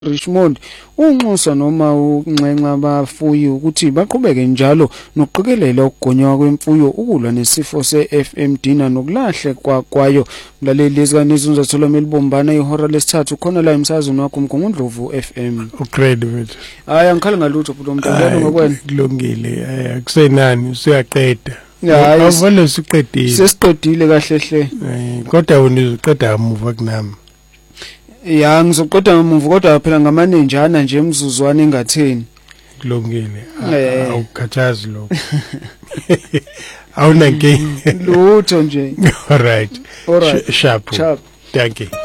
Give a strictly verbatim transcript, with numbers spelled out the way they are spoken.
Richmond unxusa noma unxenxa abafuyi ukuthi baqhubeke njalo nokuqikelela ukugonywa kwemfuyo ukulwa nesifo se-F M D nokulahle kwayo. Mlaleli lezikanizo zathola melibombana ihora lesithathu khona la emsazweni wakho Mgungundlovu F M. Ugrade mfethu. Hayi angikhali ngalutho bhuti umntwana ngokwena. Kulungile akusenani usuyaqeda. Hayi awuvele usiqedile. Sesiqedile kahle hle. Kodwa wena uzoqeda amuva kunami. Ya ngizoqoda ngemuva kodwa phela ngamanenjana nje emzuzwana engatheni. Kulungile. Awukhathazi lokho. Awunankinga. Lutho nje. All right. All right. Sharp. Sharp. Thank you.